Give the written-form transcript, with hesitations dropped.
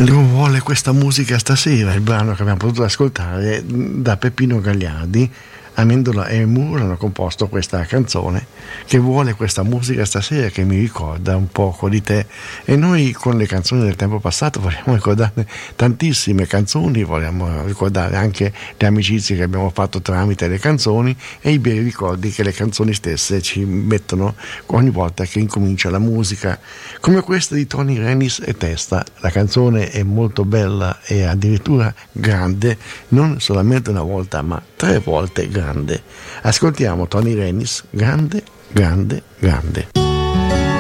Vuole questa musica stasera, il brano che abbiamo potuto ascoltare da Peppino Gagliardi. Amendola e Moore hanno composto questa canzone che vuole questa musica stasera, che mi ricorda un poco di te. E noi con le canzoni del tempo passato vogliamo ricordare tantissime canzoni, vogliamo ricordare anche le amicizie che abbiamo fatto tramite le canzoni e i bei ricordi che le canzoni stesse ci mettono ogni volta che incomincia la musica, come questa di Tony Renis e Testa. La canzone è molto bella e addirittura grande, non solamente una volta ma 3 volte grande. Ascoltiamo Tony Renis, grande, grande, grande.